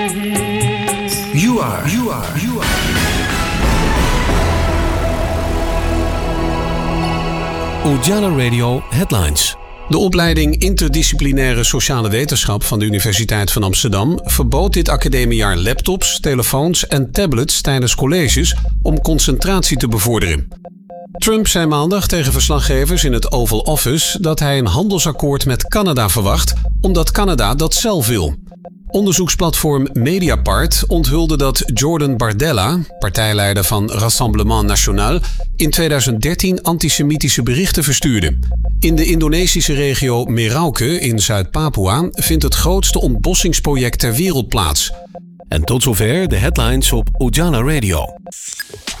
You are. Ujala Radio Headlines. De opleiding Interdisciplinaire Sociale Wetenschap van de Universiteit van Amsterdam verbood dit academiejaar laptops, telefoons en tablets tijdens colleges om concentratie te bevorderen. Trump zei maandag tegen verslaggevers in het Oval Office dat hij een handelsakkoord met Canada verwacht, omdat Canada dat zelf wil. Onderzoeksplatform Mediapart onthulde dat Jordan Bardella, partijleider van Rassemblement National, in 2013 antisemitische berichten verstuurde. In de Indonesische regio Merauke in Zuid-Papua vindt het grootste ontbossingsproject ter wereld plaats. En tot zover de headlines op Ujala Radio.